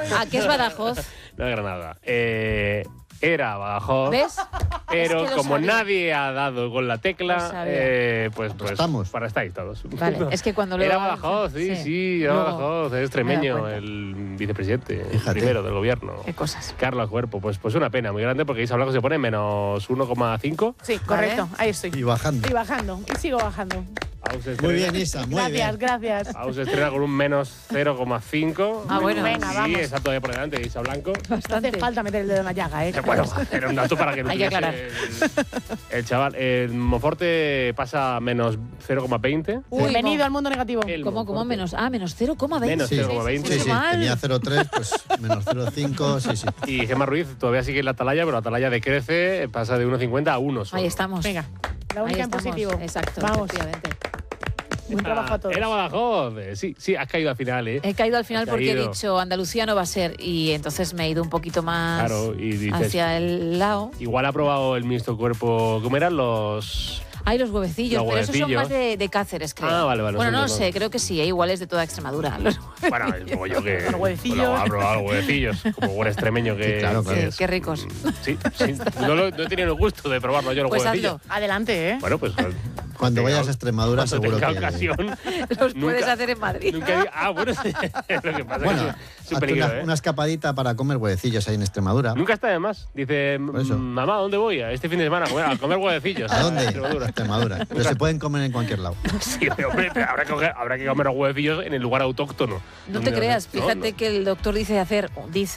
¿A qué es Badajoz? No es Granada. Era Badajoz. ¿Ves? Pero Es que lo como sabía. nadie ha dado con la Lo tecla, sabía. pues Estamos. para estáis todos. Vale, es que cuando Era luego... Badajoz, sí, era Luego Badajoz, es me he extremeño, dado cuenta. el vicepresidente, el Fíjate. primero del gobierno. Qué cosas. Carlos Cuerpo, pues una pena muy grande porque Isa Blanco se pone menos 1,5. Sí, correcto. Ahí estoy. Y bajando. Y bajando. Y sigo bajando. Aún se Muy estrena- bien, Isa, muy Gracias, bien. gracias. Aún se estrena con un menos 0,5. Ah, bueno. Venga, Sí, vamos. está todavía por delante, Isa Blanco. No hace falta meter el dedo en la llaga, ¿eh? Bueno, era un dato para que no Hay que tuviese aclarar. el chaval. El Monforte pasa menos 0,20. Uy, Bienvenido al mundo negativo. El ¿Cómo Monforte. menos? Ah, menos 0,20. Menos Sí, 0,20. sí, sí, mal. tenía 0,3, pues menos 0,5, sí, sí. Y Gemma Ruiz todavía sigue en la atalaya, pero la atalaya decrece, pasa de 1,50 a 1 solo. Ahí estamos. Venga, la Ahí única en estamos. positivo. Exacto, Vamos. efectivamente. Buen trabajo a todos. Era Badajoz. Sí, has caído al final, ¿eh? He caído al final Has porque he caído. dicho Andalucía no va a ser y entonces me he ido un poquito más Claro, y dices, hacia el lado. igual ha probado el ministro Cuerpo, ¿cómo eran los...? Hay los huevecillos, Los pero esos son huevecillos. más de Cáceres, creo. Ah, vale, Bueno, no lo nosotros sé, creo que sí, igual es de toda Extremadura. Los Bueno, como yo que... Los huevecillos. Bueno, ha probado los huevecillos, como buen extremeño que... Sí, claro, claro. que Sí, es. qué ricos. Sí, no he tenido el gusto de probarlo yo los Pues huevecillos. hazlo. Adelante, ¿eh? Bueno, pues... Cuando vayas a Extremadura, cuando seguro tenga que... ocasión... Los Nunca- puedes hacer en Madrid. Bueno, lo que pasa Bueno, es que es un hazte peligro, una escapadita para comer huevecillos ahí en Extremadura. Nunca está de más. Dice, Por eso. mamá, ¿a dónde voy? Este fin de semana a comer huevecillos. ¿A dónde? Extremadura. A Extremadura. Pero se pueden comer en cualquier lado. Sí, hombre, pero habrá que comer los huevecillos en el lugar autóctono. No te creas, No, fíjate no. que el doctor dice hacer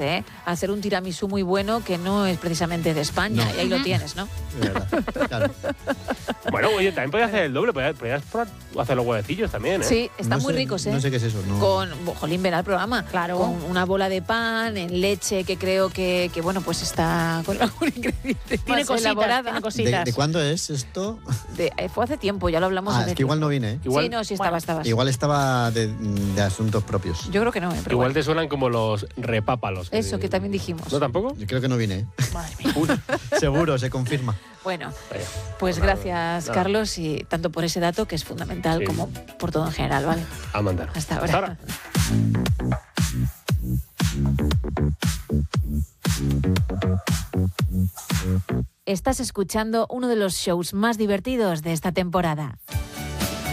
un tiramisú muy bueno que no es precisamente de España. No. Y ahí lo tienes, ¿no? De verdad. Claro. Bueno, oye, también podías hacer el doble, podías probar hacer los huevecillos también, ¿eh? Sí, están No muy sé- ricos, ¿eh? No sé qué es eso. No. Con, jolín, verá el programa. Claro. Con una bola de pan, en leche, que creo que bueno, pues está con algún ingrediente Tiene más cositas, elaborada. tiene cositas. ¿De cuándo es esto? Fue hace tiempo, ya lo hablamos. Ah, hace es que igual tiempo. no vine, ¿eh? Igual, Sí, no, sí estaba, Bueno, estabas. Igual estaba de asuntos propios. Yo creo que no, pero igual bueno. te suenan como los repápalos. Eso que también dijimos. ¿No tampoco? Yo creo que no vine, ¿eh? Madre mía. Seguro, se confirma. Bueno, Vaya. pues Nada, gracias, nada. Carlos, y tanto por ese dato que es fundamental Sí. como por todo en general, ¿vale? A mandar. Hasta ahora. Estás escuchando uno de los shows más divertidos de esta temporada.